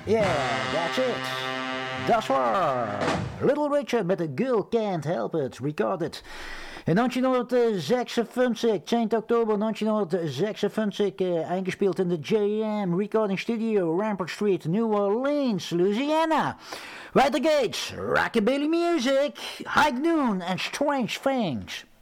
Yeah, that's it. Dat waar. Little Richard met The Girl Can't Help It, recorded in 1956, 10 oktober 1956, eingespeeld in de JM Recording Studio, Rampart Street, New Orleans, Louisiana. Right the Gates, Rockabilly Music, High Noon and Strange Things.